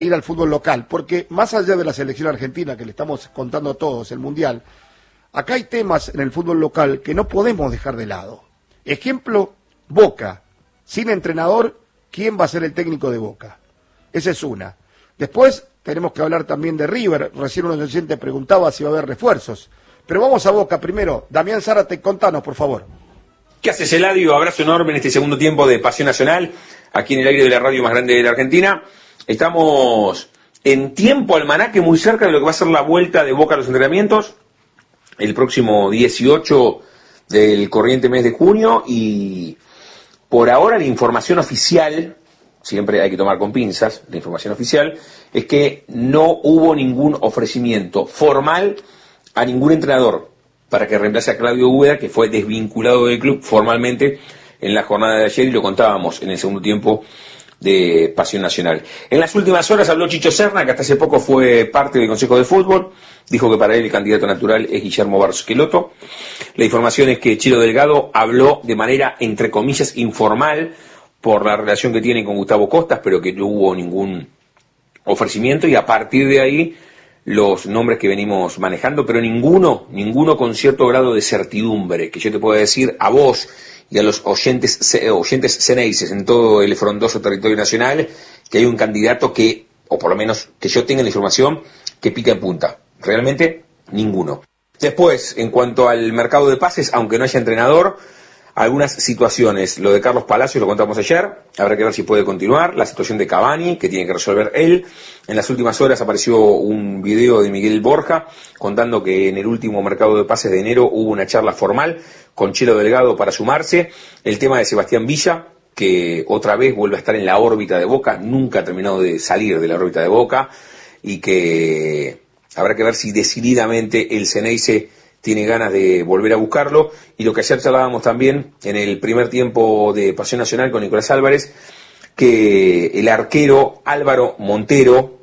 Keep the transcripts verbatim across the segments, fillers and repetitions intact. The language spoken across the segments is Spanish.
ir al fútbol local, porque más allá de la selección argentina, que le estamos contando a todos, el Mundial, acá hay temas en el fútbol local que no podemos dejar de lado. Ejemplo, Boca. Sin entrenador, ¿quién va a ser el técnico de Boca? Esa es una. Después tenemos que hablar también de River. Recién un oyente preguntaba si va a haber refuerzos. Pero vamos a Boca primero. Damián Zárate, contanos, por favor. ¿Qué haces, Eladio? Abrazo enorme en este segundo tiempo de Pasión Nacional, aquí en el aire de la radio más grande de la Argentina. Estamos en tiempo almanaque, muy cerca de lo que va a ser la vuelta de Boca a los entrenamientos, el próximo dieciocho del corriente mes de junio, y por ahora la información oficial, siempre hay que tomar con pinzas, la información oficial, es que no hubo ningún ofrecimiento formal a ningún entrenador para que reemplace a Claudio Úbeda, que fue desvinculado del club formalmente en la jornada de ayer, y lo contábamos en el segundo tiempo de Pasión Nacional. En las últimas horas habló Chicho Serna, que hasta hace poco fue parte del Consejo de Fútbol. Dijo que para él el candidato natural es Guillermo Barros Schelotto. La información es que Chilo Delgado habló de manera, entre comillas, informal, por la relación que tiene con Gustavo Costas, pero que no hubo ningún ofrecimiento, y a partir de ahí los nombres que venimos manejando, pero ninguno, ninguno con cierto grado de certidumbre, que yo te pueda decir a vos y a los oyentes, oyentes ceneices en todo el frondoso territorio nacional, que hay un candidato que, o por lo menos que yo tenga la información, que pica en punta. Realmente, ninguno. Después, en cuanto al mercado de pases, aunque no haya entrenador, algunas situaciones. Lo de Carlos Palacios lo contamos ayer, habrá que ver si puede continuar. La situación de Cavani, que tiene que resolver él. En las últimas horas apareció un video de Miguel Borja contando que en el último mercado de pases de enero hubo una charla formal con Chilo Delgado para sumarse. El tema de Sebastián Villa, que otra vez vuelve a estar en la órbita de Boca, nunca ha terminado de salir de la órbita de Boca, y que habrá que ver si decididamente el Ceneice tiene ganas de volver a buscarlo. Y lo que ayer charlábamos también en el primer tiempo de Pasión Nacional con Nicolás Álvarez, que el arquero Álvaro Montero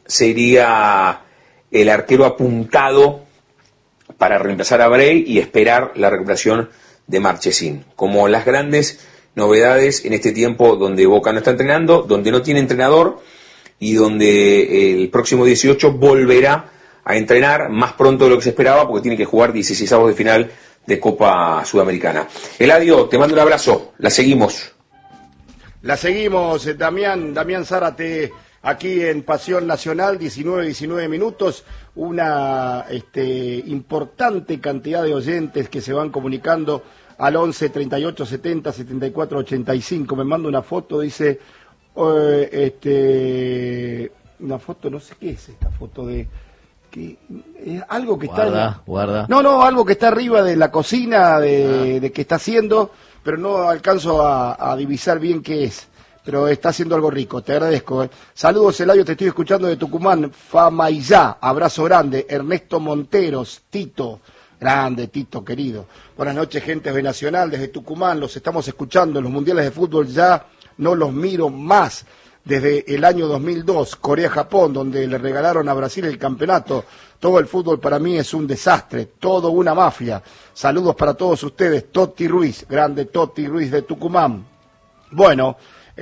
sería el arquero apuntado para reemplazar a Bray y esperar la recuperación de Marchesín, como las grandes novedades en este tiempo donde Boca no está entrenando, donde no tiene entrenador, y donde el próximo dieciocho volverá a entrenar más pronto de lo que se esperaba, porque tiene que jugar dieciseisavos de final de Copa Sudamericana. Eladio, te mando un abrazo, la seguimos. La seguimos, Damián, Damián Zárate, aquí en Pasión Nacional, diecinueve, diecinueve minutos, una este, importante cantidad de oyentes que se van comunicando al once, treinta y ocho, setenta, setenta y cuatro, ochenta y cinco. Me manda una foto, dice, eh, este, una foto, no sé qué es esta foto de... que eh, algo que guarda, está guarda. no no algo que está arriba de la cocina de, ah. de que está haciendo, pero no alcanzo a, a divisar bien qué es, pero está haciendo algo rico. Te agradezco, eh. Saludos, Eladio, te estoy escuchando de Tucumán. Famaillá, abrazo grande. Ernesto Monteros, Tito, grande Tito querido, buenas noches, gente de Nacional desde Tucumán, los estamos escuchando. Los mundiales de fútbol ya no los miro más desde el año dos mil dos, Corea-Japón, donde le regalaron a Brasil el campeonato. Todo el fútbol para mí es un desastre, todo una mafia. Saludos para todos ustedes, Toti Ruiz, grande Toti Ruiz de Tucumán. Bueno,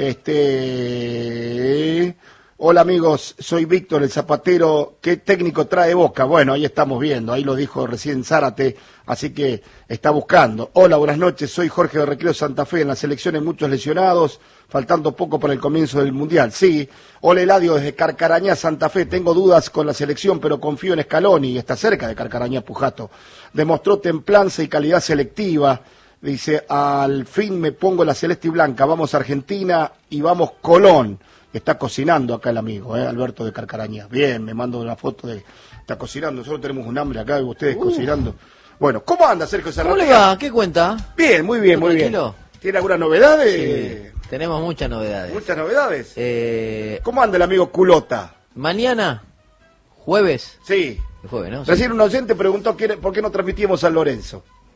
este... hola amigos, soy Víctor el Zapatero. ¿Qué técnico trae Boca? Bueno, ahí estamos viendo, ahí lo dijo recién Zárate, así que está buscando. Hola, buenas noches, soy Jorge de Recreo Santa Fe. En las elecciones muchos lesionados, faltando poco para el comienzo del Mundial. Sí, hola Eladio desde Carcarañá, Santa Fe. Tengo dudas con la selección, pero confío en Scaloni, está cerca de Carcarañá, Pujato. Demostró templanza y calidad selectiva. Dice, al fin me pongo la celeste y blanca. Vamos Argentina y vamos Colón. Está cocinando acá el amigo, ¿eh? Alberto de Carcarañá. Bien, me mando una foto de... Está cocinando, nosotros tenemos un hambre acá, ustedes uh. cocinando. Bueno, ¿cómo anda Sergio Serrano? ¿Cómo le va? ¿Qué cuenta? Bien, muy bien, muy bien. ¿Tiene alguna novedad? Sí, tenemos muchas novedades. ¿Muchas novedades? Eh... ¿Cómo anda el amigo Culota? Mañana, jueves. Sí. El jueves, ¿no? Recién sí. un oyente preguntó por qué no transmitimos San Lorenzo.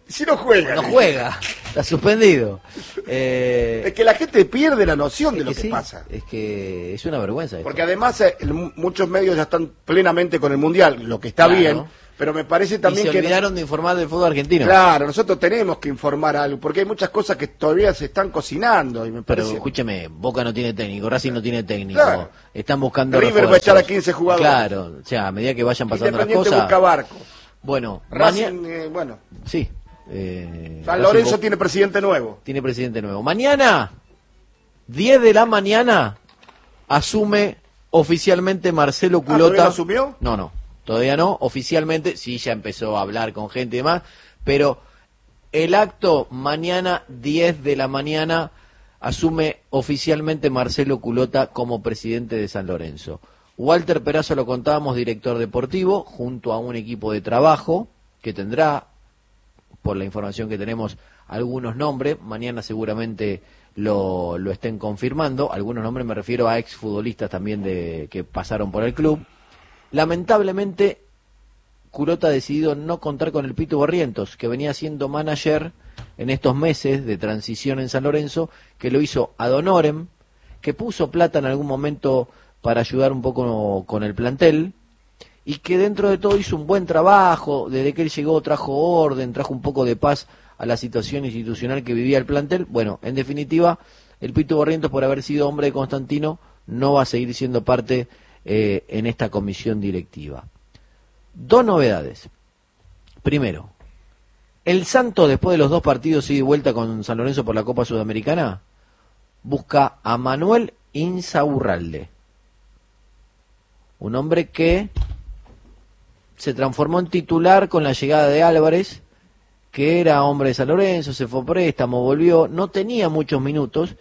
Si no juega. No juega, está suspendido. Eh, Es que la gente pierde la noción de es lo que que sí, pasa. Es que es una vergüenza esto. Porque además eh, el- muchos medios ya están plenamente con el Mundial, lo que está Claro. bien, pero me parece también y se que... olvidaron de informar del fútbol argentino. Claro, nosotros tenemos que informar algo, porque hay muchas cosas que todavía se están cocinando y me Pero parece... escúcheme, Boca no tiene técnico, Racing no tiene técnico, Claro. están buscando River va a echar a quince jugadores. Claro, o sea, a medida que vayan pasando las Independiente cosas. busca barco. Bueno, Racing, maña- eh, bueno, sí. eh, San Racing Lorenzo Bo- tiene presidente nuevo. tiene presidente nuevo. Mañana, diez de la mañana, asume oficialmente Marcelo Ah, ¿todavía Culota. lo asumió? No, no, todavía no. Oficialmente, sí, ya empezó a hablar con gente y demás, pero el acto mañana, diez de la mañana, asume oficialmente Marcelo Culota como presidente de San Lorenzo. Walter Perazo, lo contábamos, director deportivo, junto a un equipo de trabajo que tendrá, por la información que tenemos, algunos nombres. Mañana seguramente lo, lo estén confirmando. Algunos nombres me refiero a exfutbolistas también de, que pasaron por el club. Lamentablemente, Culota ha decidido no contar con el Pito Barrientos, que venía siendo manager en estos meses de transición en San Lorenzo, que lo hizo ad honorem, que puso plata en algún momento para ayudar un poco con el plantel, y que dentro de todo hizo un buen trabajo. Desde que él llegó trajo orden, trajo un poco de paz a la situación institucional que vivía el plantel. Bueno, en definitiva, el Pito Barrientos, por haber sido hombre de Constantino, no va a seguir siendo parte eh, en esta comisión directiva. Dos novedades. Primero, el Santos, después de los dos partidos ida y vuelta con San Lorenzo por la Copa Sudamericana, busca a Manuel Insaurralde, un hombre que se transformó en titular con la llegada de Álvarez, que era hombre de San Lorenzo, se fue a préstamo, volvió, no tenía muchos minutos,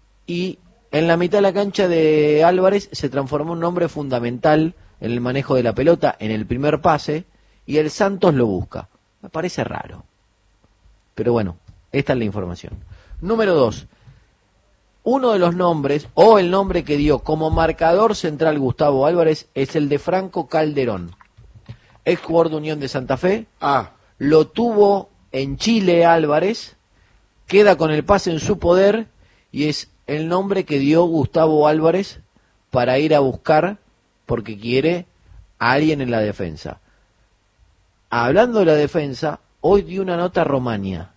y en la mitad de la cancha de Álvarez se transformó en un hombre fundamental en el manejo de la pelota, en el primer pase, y el Santos lo busca. Me parece raro, pero bueno, esta es la información. Número dos, uno de los nombres, o el nombre que dio como marcador central Gustavo Álvarez, es el de Franco Calderón, ex jugador de Unión de Santa Fe. Ah, Lo tuvo en Chile Álvarez, queda con el pase en su poder, y es el nombre que dio Gustavo Álvarez para ir a buscar, porque quiere a alguien en la defensa. Hablando de la defensa, hoy dio una nota a Romaña,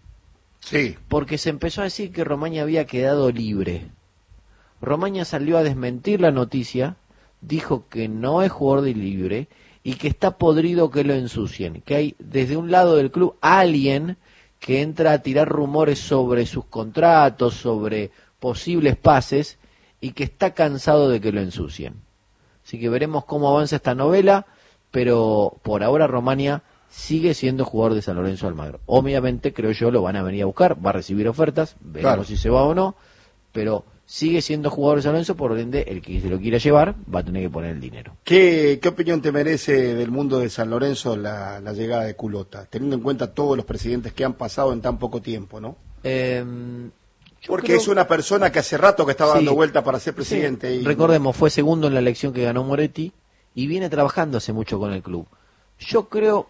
sí. porque se empezó a decir que Romaña había quedado libre. Romaña salió a desmentir la noticia, dijo que no es jugador de libre y que está podrido que lo ensucien, que hay desde un lado del club alguien que entra a tirar rumores sobre sus contratos, sobre posibles pases, y que está cansado de que lo ensucien. Así que veremos cómo avanza esta novela, pero por ahora Romaña sigue siendo jugador de San Lorenzo Almagro. Obviamente, creo yo, lo van a venir a buscar, va a recibir ofertas, veremos Claro. si se va o no, pero sigue siendo jugador de San Lorenzo, por ende, el que se lo quiera llevar va a tener que poner el dinero. ¿Qué, qué opinión te merece del mundo de San Lorenzo la, la llegada de Culota, teniendo en cuenta todos los presidentes que han pasado en tan poco tiempo, ¿no? Eh, yo Porque creo- es una persona que hace rato que estaba Sí. dando vuelta para ser presidente. Sí, y... recordemos, fue segundo en la elección que ganó Moretti y viene trabajando hace mucho con el club. Yo creo,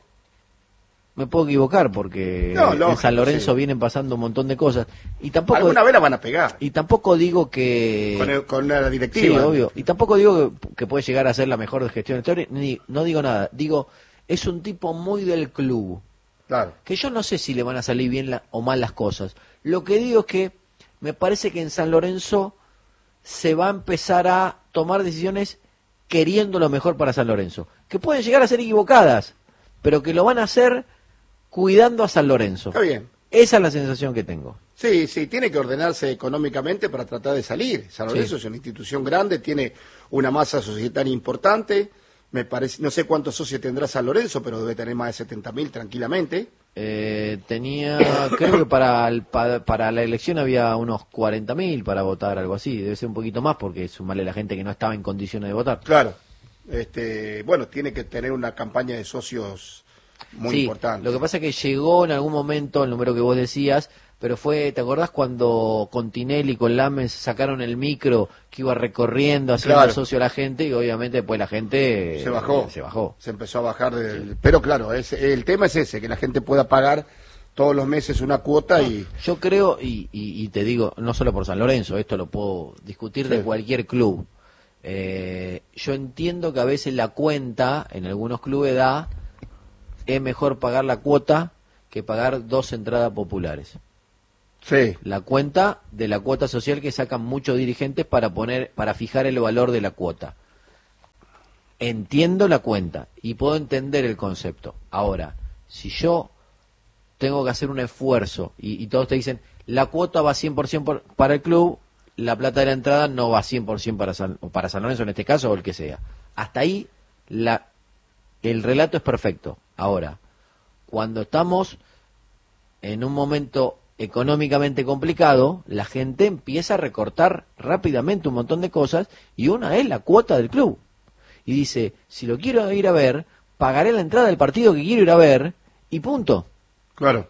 me puedo equivocar porque No, en lógico, San Lorenzo sí. vienen pasando un montón de cosas y tampoco Alguna vez la van a pegar y tampoco digo que con, el- con la sí, directiva. obvio, y tampoco digo que, que puede llegar a ser la mejor gestión de la historia, ni no digo nada, digo es un tipo muy del club. Claro. Que yo no sé si le van a salir bien la- o mal las cosas. Lo que digo es que me parece que en San Lorenzo se va a empezar a tomar decisiones queriendo lo mejor para San Lorenzo, que pueden llegar a ser equivocadas, pero que lo van a hacer cuidando a San Lorenzo. Está bien. Esa es la sensación que tengo. Sí, sí, tiene que ordenarse económicamente para tratar de salir. San Lorenzo Sí. es una institución grande, tiene una masa societaria importante. Me parece, no sé cuántos socios tendrá San Lorenzo, pero debe tener más de setenta mil tranquilamente. Eh, tenía, creo que para, el- pa- para la elección había unos cuarenta mil para votar, algo así. Debe ser un poquito más porque sumarle la gente que no estaba en condiciones de votar. Claro. Este, bueno, tiene que tener una campaña de socios muy Sí, importante. lo que pasa es que llegó en algún momento el número que vos decías, pero fue, ¿te acordás cuando con Tinelli y con Lames sacaron el micro que iba recorriendo, haciendo Claro. socio a la gente, y obviamente después la gente Se bajó. eh, se bajó. Se empezó a bajar del... Pero claro, es, el tema es ese, que la gente pueda pagar todos los meses una cuota y... Yo creo, y, y, y te digo, no solo por San Lorenzo, esto lo puedo discutir sí. de cualquier club. Eh, yo entiendo que a veces la cuenta, en algunos clubes da, es mejor pagar la cuota que pagar dos entradas populares. Sí. La cuenta de la cuota social que sacan muchos dirigentes para poner, para fijar el valor de la cuota. Entiendo la cuenta y puedo entender el concepto. Ahora, si yo tengo que hacer un esfuerzo y, y todos te dicen, la cuota va cien por ciento por, para el club, la plata de la entrada no va cien por ciento para San, para San Lorenzo en este caso o el que sea. Hasta ahí la, el relato es perfecto. Ahora, cuando estamos en un momento económicamente complicado, la gente empieza a recortar rápidamente un montón de cosas y una es la cuota del club. Y dice, si lo quiero ir a ver, pagaré la entrada del partido que quiero ir a ver y punto. Claro.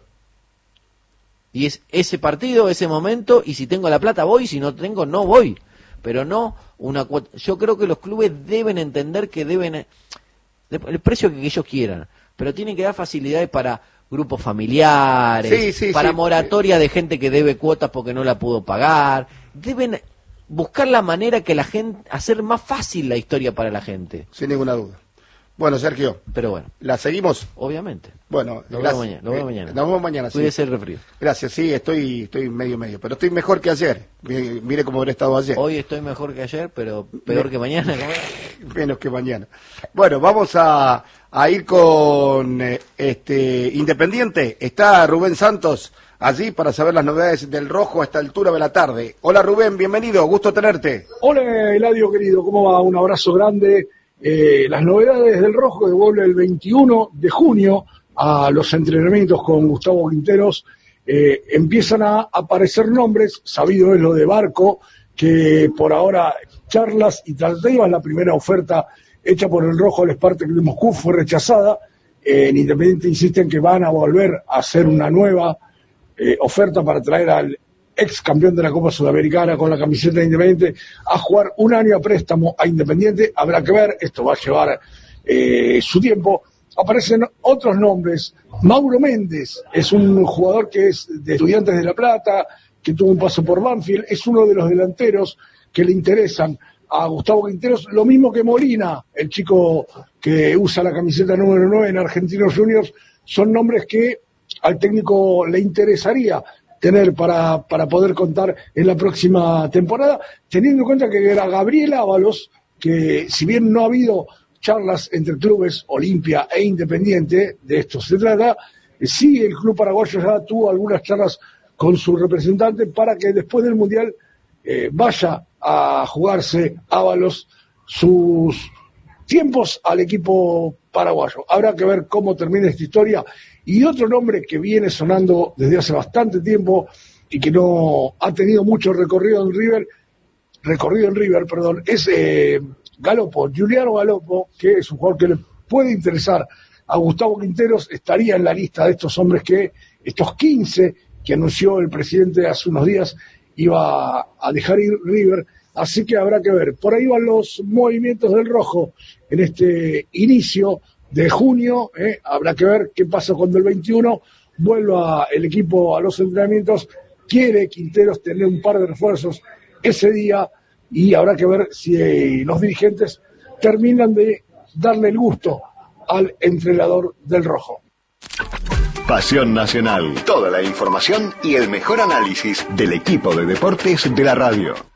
Y es ese partido, ese momento, y si tengo la plata voy, si no tengo no voy. Pero no una cuota. Yo creo que los clubes deben entender que deben el precio que ellos quieran, pero tienen que dar facilidades para grupos familiares, sí, sí, para sí. moratoria de gente que debe cuotas porque no la pudo pagar. Deben buscar la manera que la gente, hacer más fácil la historia para la gente. Sin ninguna duda. Bueno, Sergio. Pero bueno. ¿La seguimos? Obviamente. Bueno, nos vemos mañana. Nos vemos mañana. Nos vemos mañana, sí. Cuídese el refrío. Gracias, sí, estoy estoy medio medio, pero estoy mejor que ayer. Mire cómo habré estado ayer. Hoy estoy mejor que ayer, pero peor que mañana. Menos que mañana. Bueno, vamos a, a ir con eh, este Independiente. Está Rubén Santos allí para saber las novedades del Rojo a esta altura de la tarde. Hola Rubén, bienvenido, gusto tenerte. Hola Eladio querido, ¿cómo va? Un abrazo grande. Eh, las novedades del Rojo, que vuelve el veintiuno de junio a los entrenamientos con Gustavo Quinteros. Eh, empiezan a aparecer nombres, sabido es lo de Barco, que por ahora charlas y tratativas, la primera oferta hecha por el Rojo al Spartak de Moscú fue rechazada. Eh, en Independiente insisten que van a volver a hacer una nueva eh, oferta para traer al ex campeón de la Copa Sudamericana con la camiseta de Independiente a jugar un año a préstamo a Independiente. Habrá que ver, esto va a llevar eh, su tiempo. Aparecen otros nombres. Mauro Méndez es un jugador que es de Estudiantes de La Plata, que tuvo un paso por Banfield, es uno de los delanteros que le interesan a Gustavo Quinteros, lo mismo que Molina, el chico que usa la camiseta número nueve en Argentinos Juniors. Son nombres que al técnico le interesaría tener para, para poder contar en la próxima temporada, teniendo en cuenta que era Gabriel Ábalos, que si bien no ha habido charlas entre clubes, Olimpia e Independiente, de esto se trata, sí el club paraguayo ya tuvo algunas charlas con su representante para que después del Mundial eh, vaya a jugarse Ábalos sus tiempos al equipo paraguayo. Habrá que ver cómo termina esta historia. Y otro nombre que viene sonando desde hace bastante tiempo y que no ha tenido mucho recorrido en River, recorrido en River, perdón, es eh, Galopo, Giuliano Galopo, que es un jugador que le puede interesar a Gustavo Quinteros, estaría en la lista de estos hombres que, estos quince que anunció el presidente hace unos días, iba a dejar ir River, así que habrá que ver. Por ahí van los movimientos del Rojo en este inicio de junio, eh, habrá que ver qué pasa cuando el veintiuno vuelva el equipo a los entrenamientos. Quiere Quinteros tener un par de refuerzos ese día y habrá que ver si eh, los dirigentes terminan de darle el gusto al entrenador del Rojo. Pasión Nacional, toda la información y el mejor análisis del equipo de deportes de la radio.